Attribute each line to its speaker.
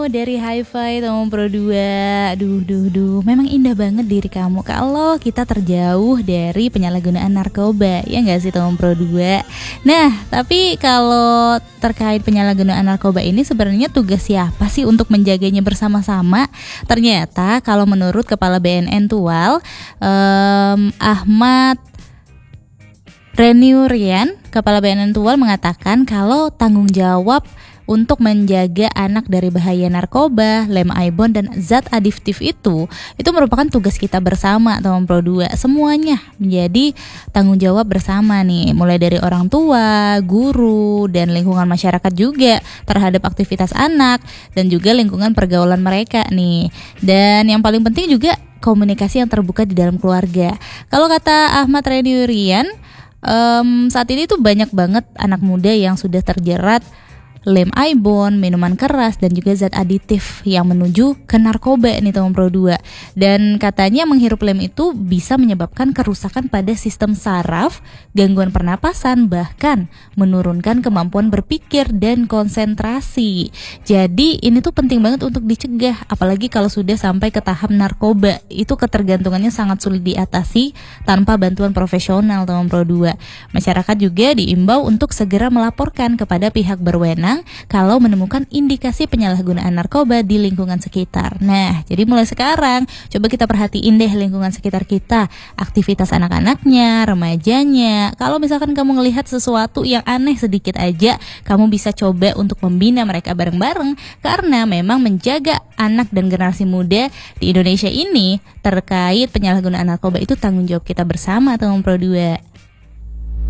Speaker 1: Dari Hi-Fi Tomong Pro 2. Memang indah banget diri kamu kalau kita terjauh dari penyalahgunaan narkoba. Ya nggak sih Tomong Pro 2? Nah, tapi kalau terkait penyalahgunaan narkoba ini sebenarnya tugas siapa sih untuk menjaganya bersama-sama? Ternyata kalau menurut Kepala BNN Tual, Ahmad Reniurian, Kepala BNN Tual mengatakan kalau tanggung jawab untuk menjaga anak dari bahaya narkoba, lem ibon dan zat adiktif itu merupakan tugas kita bersama Tomong Pro 2. Semuanya menjadi tanggung jawab bersama nih, mulai dari orang tua, guru, dan lingkungan masyarakat juga terhadap aktivitas anak dan juga lingkungan pergaulan mereka nih. Dan yang paling penting juga komunikasi yang terbuka di dalam keluarga. Kalau kata Ahmad Reniurian, saat ini tuh banyak banget anak muda yang sudah terjerat lem ibon, minuman keras, dan juga zat aditif yang menuju ke narkoba nih Tomong Pro 2. Dan katanya menghirup lem itu bisa menyebabkan kerusakan pada sistem saraf, gangguan pernapasan, bahkan menurunkan kemampuan berpikir dan konsentrasi. Jadi ini tuh penting banget untuk dicegah, apalagi kalau sudah sampai ke tahap narkoba. Itu ketergantungannya sangat sulit diatasi tanpa bantuan profesional Tomong Pro 2. Masyarakat juga diimbau untuk segera melaporkan kepada pihak berwenang kalau menemukan indikasi penyalahgunaan narkoba di lingkungan sekitar. Nah, jadi mulai sekarang coba kita perhatiin deh lingkungan sekitar kita, aktivitas anak-anaknya, remajanya. Kalau misalkan kamu ngelihat sesuatu yang aneh sedikit aja, kamu bisa coba untuk membina mereka bareng-bareng, karena memang menjaga anak dan generasi muda di Indonesia ini terkait penyalahgunaan narkoba itu tanggung jawab kita bersama Tomong Pro 2.